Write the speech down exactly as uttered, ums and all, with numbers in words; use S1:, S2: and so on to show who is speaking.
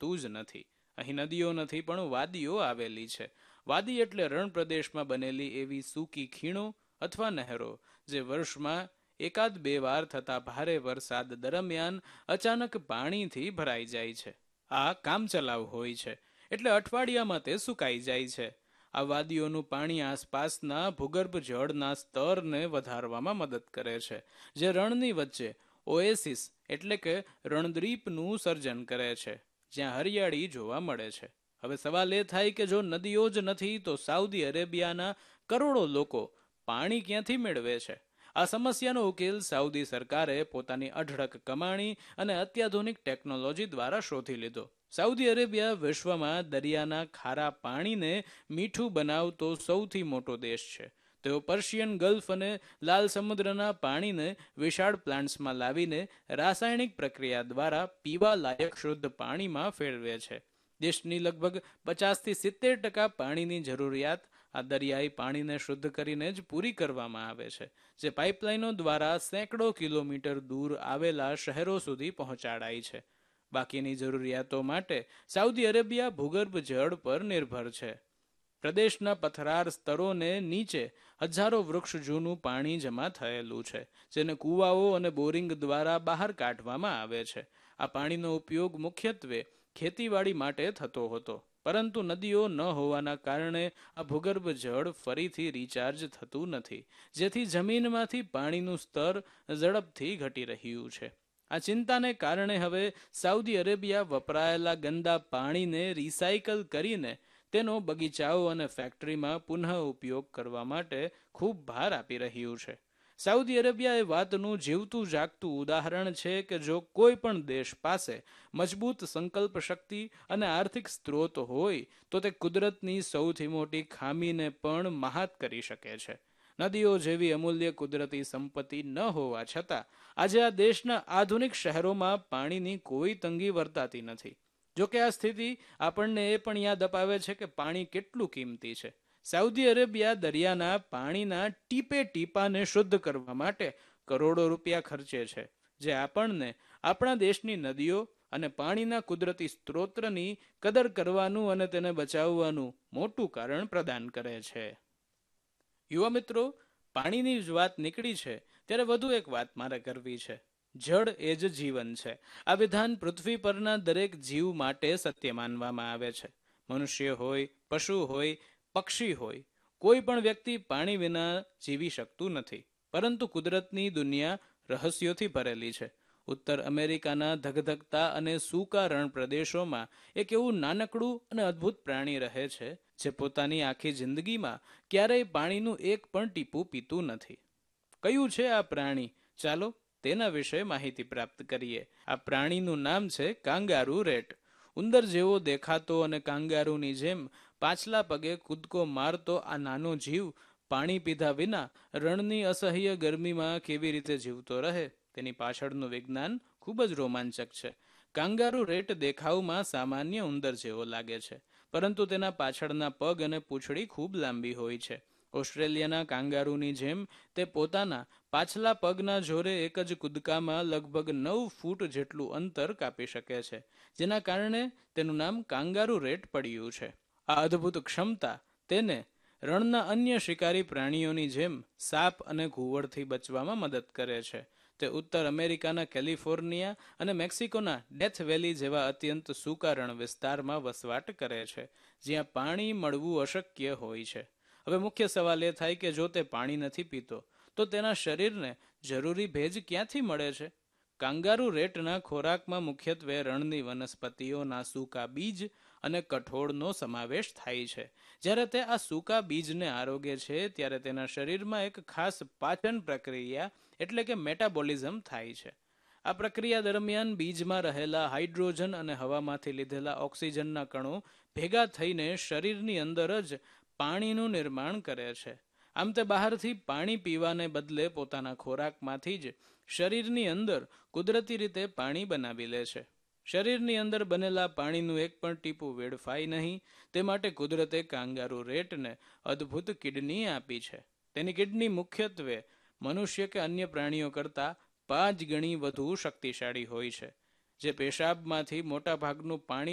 S1: થતું જ નથી. અહીં નદીઓ નથી પણ વાદીઓ આવેલી છે. વાદી એટલે રણ પ્રદેશમાં બનેલી એવી સૂકી ખીણો અથવા નહેરો જે વર્ષમાં એકાદ બે વાર થતા ભારે વરસાદ દરમિયાન અચાનક પાણીથી ભરાઈ જાય છે. આ કામચલાઉ હોય છે એટલે અઠવાડિયામાં તે સુકાઈ જાય છે. આ વાદીઓનું પાણી આસપાસના ભૂગર્ભ જળના સ્તરને વધારવામાં મદદ કરે છે, જે રણની વચ્ચે ઓએસિસ એટલે કે રણદ્વીપનું સર્જન કરે છે, જ્યાં હરિયાળી જોવા મળે છે. હવે સવાલ એ થાય કે જો નદીઓ જ નથી તો સાઉદી અરેબિયાના કરોડો લોકો પાણી ક્યાંથી મેળવે છે? આ સમસ્યાનો ઉકેલ સાઉદી સરકારે પોતાની અઢળક કમાણી અને અત્યાધુનિક ટેકનોલોજી દ્વારા શોધી લીધો. સાઉદી અરેબિયા વિશ્વમાં દરિયાના ખારા પાણીને મીઠું બનાવતો સૌથી મોટો દેશ છે. તેઓ પર્શિયન ગલ્ફ અને લાલ સમુદ્રના પાણીને વિશાળ પ્લાન્ટ્સમાં લાવીને રાસાયણિક પ્રક્રિયા દ્વારા પીવા લાયક શુદ્ધ પાણીમાં ફેરવે છે. દેશની લગભગ પચાસથી સિત્તેર ટકા પાણીની જરૂરિયાત આ દરિયાઈ પાણીને શુદ્ધ કરીને જ પૂરી કરવામાં આવે છે, જે પાઇપલાઇનો દ્વારા સેંકડો કિલોમીટર દૂર આવેલા શહેરો સુધી પહોંચાડાય છે. બાકીની જરૂરિયાતો માટે સાઉદી અરેબિયા ભૂગર્ભ જળ પર નિર્ભર છે. પ્રદેશના પથરાર સ્તરોને નીચે હજારો વૃક્ષ જૂનું પાણી જમા થયેલું છે, જેને કૂવાઓ અને બોરિંગ દ્વારા બહાર કાઢવામાં આવે છે. આ પાણીનો ઉપયોગ મુખ્યત્વે ખેતીવાડી માટે થતો હતો, પરંતુ નદીઓ ન હોવાના કારણે આ ભૂગર્ભ જળ ફરીથી રિચાર્જ થતું નથી, જેથી જમીનમાંથી પાણીનું સ્તર ઝડપથી ઘટી રહ્યું છે. આ ચિંતાને કારણે હવે સાઉદી અરેબિયા વપરાયેલા ગંદા પાણીને રિસાયકલ કરીને તેનો બગીચાઓ અને ફેક્ટરીમાં પુનઃ ઉપયોગ કરવા માટે ખૂબ ભાર આપી રહ્યું છે. સાઉદી અરેબિયા એ વાતનું જીવતું જાગતું ઉદાહરણ છે કે જો કોઈ પણ દેશ પાસે મજબૂત સંકલ્પ શક્તિ અને આર્થિક સ્ત્રોત હોય તો તે કુદરતની સૌથી મોટી ખામીને પણ મહાત કરી શકે છે. નદીઓ જેવી અમૂલ્ય કુદરતી સંપત્તિ ન હોવા છતાં આજે આ દેશના આધુનિક શહેરોમાં પાણીની કોઈ તંગી વર્તાતી નથી. જોકે આ સ્થિતિ આપણને એ પણ યાદ અપાવે છે કે પાણી કેટલું કિંમતી છે. સાઉદી અરેબિયા દરિયાના પાણીના ટીપે ટીપાને શુદ્ધ કરવા માટે કરોડો રૂપિયા ખર્ચે છે, જે આપણને આપણા દેશની નદીઓ અને પાણીના કુદરતી સ્ત્રોતની કદર કરવાનું અને તેને બચાવવાનું મોટું કારણ પ્રદાન કરે છે. યુવા મિત્રો, પાણીની જ વાત નીકળી છે ત્યારે વધુ એક વાત મારે કરવી છે. જળ એ જ જીવન છે. આ વિધાન પૃથ્વી પરના દરેક જીવ માટે સત્ય માનવામાં આવે છે. મનુષ્ય હોય, પશુ હોય, પક્ષી હોય, કોઈ પણ વ્યક્તિ પાણી વિના જીવી શકતું નથી. પરંતુ કુદરતની દુનિયા રહસ્યોથી ભરેલી છે. ઉત્તર અમેરિકાના ધગધગતા અને સૂકા રણ પ્રદેશોમાં એક એવું નાનકડું અને અદ્ભુત પ્રાણી રહે છે જે પોતાની આખી જિંદગીમાં ક્યારેય પાણીનું એક પણ ટીપું પીતું નથી. કયું છે આ પ્રાણી? ચાલો તેના વિશે માહિતી પ્રાપ્ત કરીએ. આ પ્રાણીનું નામ છે કાંગારૂ રેટ. ઉંદર જેવો દેખાતો અને કાંગારૂની જેમ પાછલા પગે કૂદકો મારતો આ નાનો જીવ પાણી પીધા વિના રણની અસહ્ય ગરમીમાં કેવી રીતે જીવતો રહે તેની પાછળનું વિજ્ઞાન ખૂબ જ રોમાંચક છે. કાંગારૂ રેટ દેખાવમાં સામાન્ય ઉંદર જેવો લાગે છે, પરંતુ તેના પાછળના પગ અને પૂંછડી ખૂબ લાંબી હોય છે. ઓસ્ટ્રેલિયાના કાંગારૂની જેમ તે પોતાના પાછલા પગના જોરે એક જ કૂદકામાં લગભગ નવ ફૂટ જેટલું અંતર કાપી શકે છે, જેના કારણે તેનું નામ કાંગારૂ રેટ પડ્યું છે. આ અદ્ભુત ક્ષમતા તેને રણના અન્ય શિકારી પ્રાણીઓની જેમ સાપ અને ઘુવડથી બચવામાં મદદ કરે છે. તે ઉત્તર અમેરિકાના કેલિફોર્નિયા અને મેક્સિકોના ડેથ વેલી જેવા અત્યંત સૂકા રણ વિસ્તારમાં વસવાટ કરે છે, જ્યાં પાણી મળવું અશક્ય હોય છે. હવે મુખ્ય સવાલ એ થાય કે જો તે પાણી નથી પીતો તો તેના શરીરને જરૂરી ભેજ ક્યાંથી મળે છે? કાંગારૂ રેટના ખોરાકમાં મુખ્યત્વે રણની વનસ્પતિઓના સૂકા બીજ અને કઠોળનો સમાવેશ થાય છે. જ્યારે તે આ સૂકા બીજને આરોગે છે ત્યારે તેના શરીરમાં એક ખાસ પાચન પ્રક્રિયા એટલે કે મેટાબોલિઝમ થાય છે. આ પ્રક્રિયા દરમિયાન બીજમાં રહેલા હાઇડ્રોજન અને હવામાંથી લીધેલા ઓક્સિજનના કણો ભેગા થઈને શરીરની અંદર જ પાણીનું નિર્માણ કરે છે. આમ તે બહારથી પાણી પીવાને બદલે પોતાના ખોરાકમાંથી જ શરીરની અંદર કુદરતી રીતે પાણી બનાવી લે છે. શરીરની અંદર બનેલા પાણીનું એક પણ ટીપું વેડફાય નહીં તે માટે કુદરતે કાંગારૂ રેટને અદ્ભુત કિડની આપી છે. તેની કિડની મુખ્યત્વે મનુષ્ય કે અન્ય પ્રાણીઓ કરતાં પાંચ ગણી વધુ શક્તિશાળી હોય છે, જે પેશાબમાંથી મોટા ભાગનું પાણી